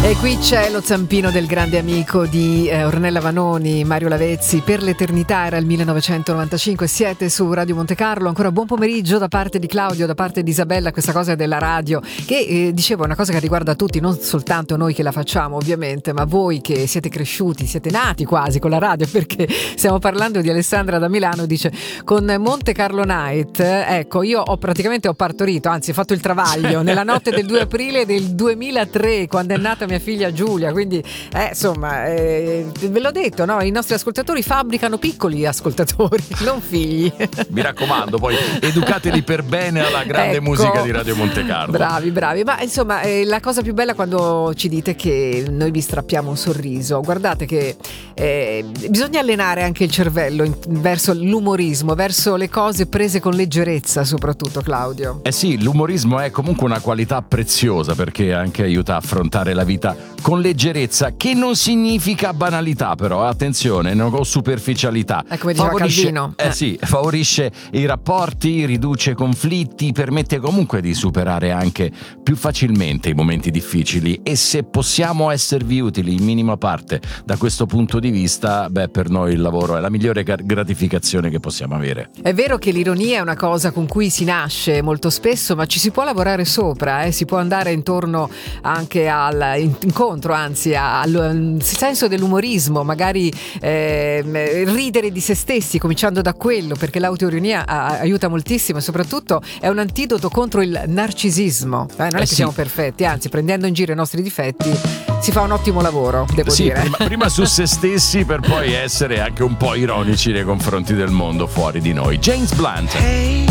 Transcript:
E qui c'è lo zampino del grande amico di Ornella Vanoni, Mario Lavezzi. Per l'eternità era il 1995. Siete su Radio Monte Carlo. Ancora buon pomeriggio da parte di Claudio, da parte di Isabella. Questa cosa della radio che dicevo è una cosa che riguarda tutti, non soltanto noi che la facciamo ovviamente, ma voi che siete cresciuti, siete nati quasi con la radio, perché stiamo parlando di Alessandra da Milano. Dice: con Monte Carlo Night, ecco, io ho partorito, anzi ho fatto il travaglio nella notte del 2 aprile del 2003, quando è nata mia figlia Giulia, quindi insomma, ve l'ho detto, no? I nostri ascoltatori fabbricano piccoli ascoltatori, non figli. Mi raccomando, poi educateli per bene alla grande musica di Radio Monte Carlo. Bravi, ma insomma la cosa più bella quando ci dite che noi vi strappiamo un sorriso. Guardate che bisogna allenare anche il cervello verso l'umorismo, verso le cose prese con leggerezza, soprattutto, Claudio. Sì, l'umorismo è comunque una qualità preziosa, perché anche aiuta a affrontare la vita con leggerezza, che non significa banalità, però attenzione, o superficialità. È come diceva Calvino. Sì, favorisce i rapporti, riduce conflitti, permette comunque di superare anche più facilmente i momenti difficili, e se possiamo esservi utili in minima parte da questo punto di vista, per noi il lavoro è la migliore gratificazione che possiamo avere. È vero che l'ironia è una cosa con cui si nasce molto spesso, ma ci si può lavorare sopra, si può andare intorno anche incontro, anzi, al senso dell'umorismo, magari ridere di se stessi, cominciando da quello, perché l'autoironia aiuta moltissimo, e soprattutto è un antidoto contro il narcisismo. Non è che siamo perfetti, anzi, prendendo in giro i nostri difetti si fa un ottimo lavoro, devo dire. Prima su se stessi, per poi essere anche un po' ironici nei confronti del mondo fuori di noi. James Blunt. Hey.